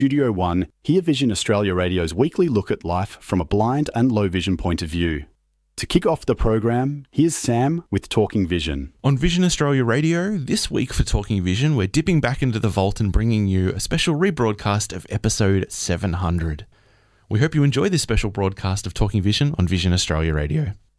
Studio One, hear Vision Australia Radio's weekly look at life from a blind and low vision point of view. To kick off the program, here's Sam with Talking Vision. On Vision Australia Radio, this week for Talking Vision, we're dipping back into the vault and bringing you a special rebroadcast of episode 700. We hope you enjoy this special broadcast of Talking Vision on Vision Australia Radio.